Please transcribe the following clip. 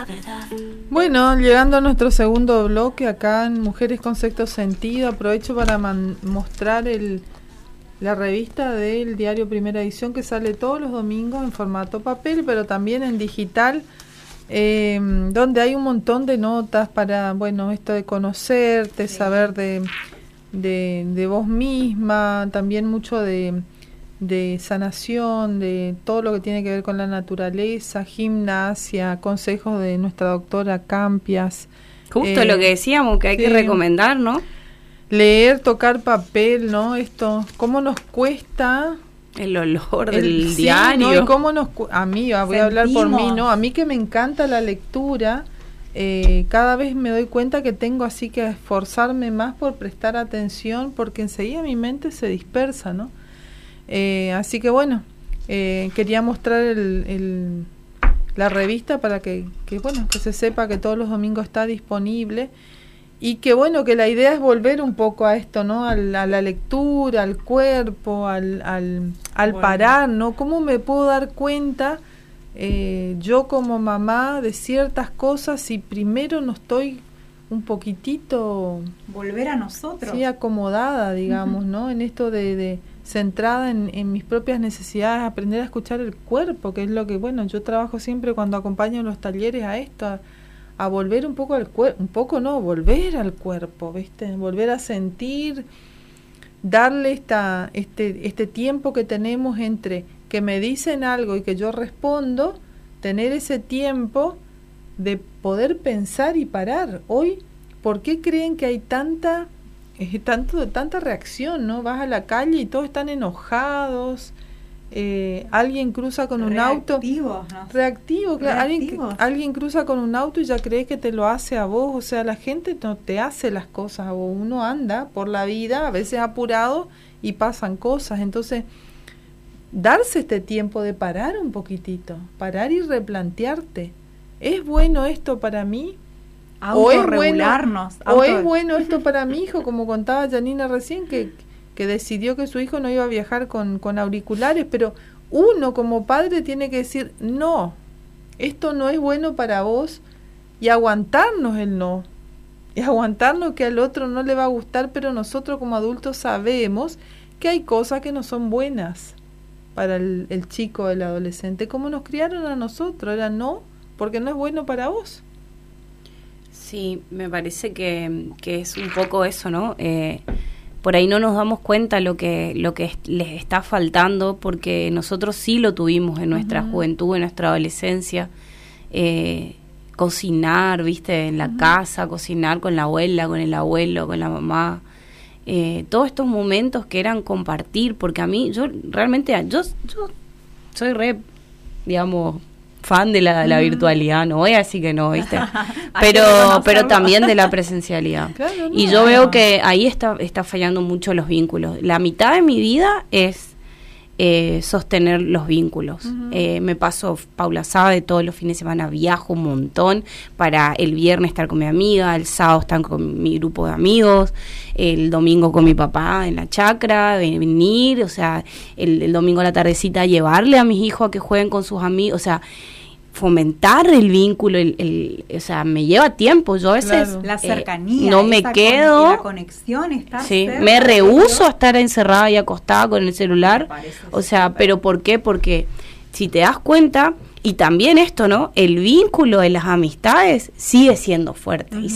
Bueno, llegando a nuestro segundo bloque acá en Mujeres con Sexto Sentido, aprovecho para mostrar la revista del diario Primera Edición, que sale todos los domingos en formato papel, pero también en digital, donde hay un montón de notas para, bueno, esto de conocerte, saber de vos misma, también mucho de sanación, de todo lo que tiene que ver con la naturaleza, gimnasia, consejos de nuestra doctora Campias. Justo lo que decíamos, que hay que recomendar, ¿no? Leer, tocar papel, ¿no? Esto, ¿cómo nos cuesta? El olor del diario. ¿No? Y cómo a mí, voy a hablar por mí, ¿no? A mí que me encanta la lectura, cada vez me doy cuenta que tengo así que esforzarme más por prestar atención, porque enseguida mi mente se dispersa, ¿no? Así que bueno, quería mostrar la revista para que bueno, que se sepa que todos los domingos está disponible, y que bueno, que la idea es volver un poco a esto, ¿no? A la lectura, al cuerpo, al parar, ¿no? ¿Cómo me puedo dar cuenta yo como mamá de ciertas cosas si primero no estoy un poquitito... Volver a nosotros. Sí, acomodada, digamos, ¿no? En esto de centrada en mis propias necesidades, aprender a escuchar el cuerpo, que es lo que, bueno, yo trabajo siempre cuando acompaño en los talleres a esto, a volver un poco al cuerpo, volver al cuerpo, ¿viste? Volver a sentir, darle este tiempo que tenemos entre que me dicen algo y que yo respondo, tener ese tiempo de poder pensar y parar. Hoy, ¿por qué creen que hay tanta reacción, ¿no? Vas a la calle y todos están enojados, alguien cruza con un auto reactivo, claro, alguien cruza con un auto y ya cree que te lo hace a vos. O sea, la gente no te hace las cosas a vos, uno anda por la vida a veces apurado y pasan cosas. Entonces, darse este tiempo de parar un poquitito, parar y replantearte, ¿es bueno esto para mí? O es bueno esto para mi hijo, como contaba Janina recién, que decidió que su hijo no iba a viajar con auriculares, pero uno como padre tiene que decir, no, esto no es bueno para vos, y aguantarnos el no, y aguantarnos que al otro no le va a gustar, pero nosotros como adultos sabemos que hay cosas que no son buenas para el chico o el adolescente, como nos criaron a nosotros, era no, porque no es bueno para vos. Sí, me parece que es un poco eso, ¿no? Por ahí no nos damos cuenta lo que les está faltando, porque nosotros sí lo tuvimos en nuestra juventud, en nuestra adolescencia. Cocinar, ¿viste? En la casa, cocinar con la abuela, con el abuelo, con la mamá. Todos estos momentos que eran compartir, porque a mí, yo realmente, yo soy re, digamos, fan de la virtualidad, no voy a decir que no, ¿viste? pero también de la presencialidad. Claro, no, y yo veo que ahí está fallando mucho los vínculos. La mitad de mi vida es sostener los vínculos. Me paso, Paula sabe, todos los fines de semana viajo un montón para el viernes estar con mi amiga, el sábado estar con mi grupo de amigos, el domingo con mi papá en la chacra, venir, o sea, el domingo a la tardecita llevarle a mis hijos a que jueguen con sus amigos, o sea, fomentar el vínculo, o sea, me lleva tiempo. Yo a veces la cercanía, no me quedo, la conexión, estar cerca, me rehúso a estar encerrada y acostada con el celular, o sea, super. ¿Pero por qué? Porque si te das cuenta, y también esto, ¿no? El vínculo de las amistades sigue siendo fuerte.